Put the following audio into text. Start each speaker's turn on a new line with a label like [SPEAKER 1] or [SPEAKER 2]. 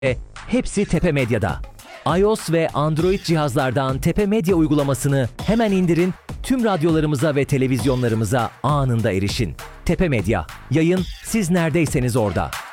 [SPEAKER 1] hepsi Tepe Medya'da. iOS ve Android cihazlardan Tepe Medya uygulamasını hemen indirin, tüm radyolarımıza ve televizyonlarımıza anında erişin. Tepe Medya, yayın siz neredeyseniz orada.